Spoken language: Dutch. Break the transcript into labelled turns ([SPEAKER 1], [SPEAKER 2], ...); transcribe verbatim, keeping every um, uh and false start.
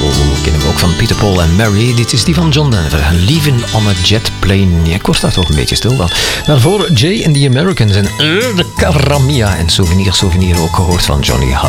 [SPEAKER 1] Soul kennen we ook van Peter, Paul en Mary. Dit is die van John Denver. Leaving on a Jet Plane. Ja, ik word daar toch een beetje stil van. Daarvoor Jay and the Americans en uh, de Caramia. En Souvenir, Souvenir ook gehoord van Johnny Hallyday.